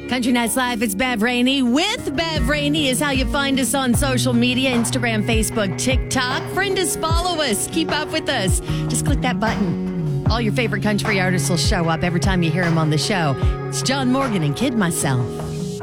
Country Nights Live, it's Bev Rainey. With Bev Rainey is how you find us on social media, Instagram, Facebook, TikTok. Friend us, follow us, keep up with us. Just click that button. All your favorite country artists will show up every time you hear them on the show. It's John Morgan and Kid Myself.